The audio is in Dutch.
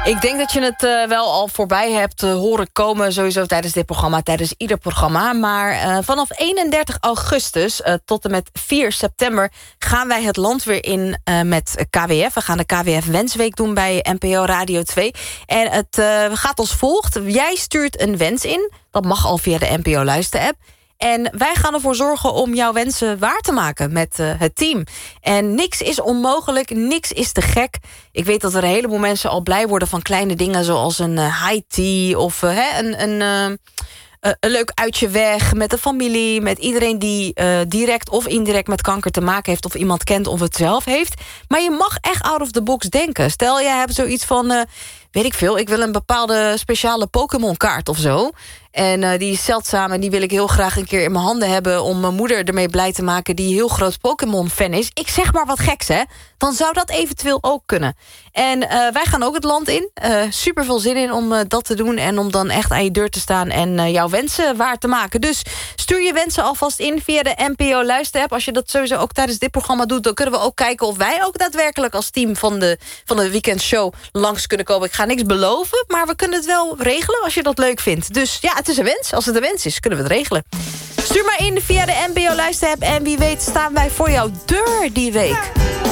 Ik denk dat je het wel al voorbij hebt horen komen... sowieso tijdens dit programma, tijdens ieder programma. Maar vanaf 31 augustus tot en met 4 september... gaan wij het land weer in met KWF. We gaan de KWF Wensweek doen bij NPO Radio 2. En het gaat als volgt. Jij stuurt een wens in. Dat mag al via de NPO Luister-app. En wij gaan ervoor zorgen om jouw wensen waar te maken met het team. En niks is onmogelijk, niks is te gek. Ik weet dat er een heleboel mensen al blij worden van kleine dingen... zoals een high tea of een leuk uitje weg met de familie... met iedereen die direct of indirect met kanker te maken heeft... of iemand kent of het zelf heeft. Maar je mag echt out of the box denken. Stel, jij hebt zoiets van... weet ik veel, ik wil een bepaalde speciale Pokémon-kaart of zo... En die is zeldzaam en die wil ik heel graag een keer in mijn handen hebben... om mijn moeder ermee blij te maken die heel groot Pokémon-fan is. Ik zeg maar wat geks, hè? Dan zou dat eventueel ook kunnen. En wij gaan ook het land in. Super veel zin in om dat te doen... en om dan echt aan je deur te staan en jouw wensen waar te maken. Dus stuur je wensen alvast in via de NPO Luister-app. Als je dat sowieso ook tijdens dit programma doet... dan kunnen we ook kijken of wij ook daadwerkelijk als team van de weekendshow langs kunnen komen. Ik ga niks beloven, maar we kunnen het wel regelen als je dat leuk vindt. Dus ja, het is een wens. Als het een wens is, kunnen we het regelen. Stuur maar in via de NPO Luister-app en wie weet staan wij voor jouw deur die week.